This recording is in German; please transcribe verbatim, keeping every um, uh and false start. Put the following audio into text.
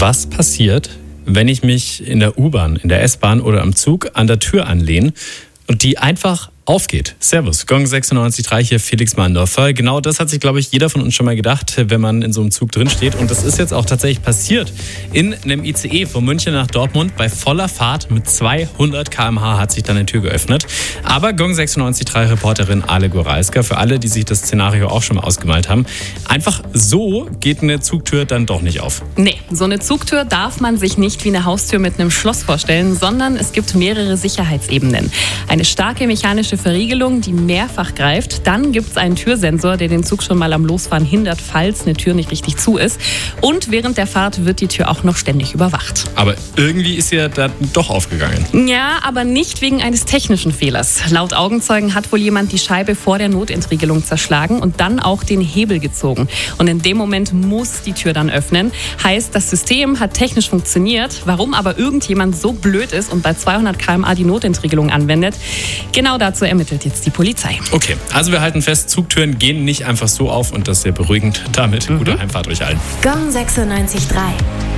Was passiert, wenn ich mich in der U-Bahn, in der S-Bahn oder im Zug an der Tür anlehne und die einfach aufgeht? Servus, Gong sechsundneunzig Komma drei, hier Felix Mandorfer. Genau das hat sich, glaube ich, jeder von uns schon mal gedacht, wenn man in so einem Zug drinsteht. Und das ist jetzt auch tatsächlich passiert. In einem I C E von München nach Dortmund bei voller Fahrt mit zweihundert Kilometer pro Stunde hat sich dann eine Tür geöffnet. Aber Gong sechsundneunzig Komma drei Reporterin Ale Goralska, für alle, die sich das Szenario auch schon mal ausgemalt haben, einfach so geht eine Zugtür dann doch nicht auf. Nee, so eine Zugtür darf man sich nicht wie eine Haustür mit einem Schloss vorstellen, sondern es gibt mehrere Sicherheitsebenen. Eine starke mechanische Verriegelung, die mehrfach greift. Dann gibt es einen Türsensor, der den Zug schon mal am Losfahren hindert, falls eine Tür nicht richtig zu ist. Und während der Fahrt wird die Tür auch noch ständig überwacht. Aber irgendwie ist sie ja dann doch aufgegangen. Ja, aber nicht wegen eines technischen Fehlers. Laut Augenzeugen hat wohl jemand die Scheibe vor der Notentriegelung zerschlagen und dann auch den Hebel gezogen. Und in dem Moment muss die Tür dann öffnen. Heißt, das System hat technisch funktioniert. Warum aber irgendjemand so blöd ist und bei zweihundert Kilometer pro Stunde die Notentriegelung anwendet, genau dazu ermittelt jetzt die Polizei. Okay, also wir halten fest, Zugtüren gehen nicht einfach so auf und das ist sehr beruhigend. Damit mhm. gute Heimfahrt euch allen. Gong sechsundneunzig Komma drei.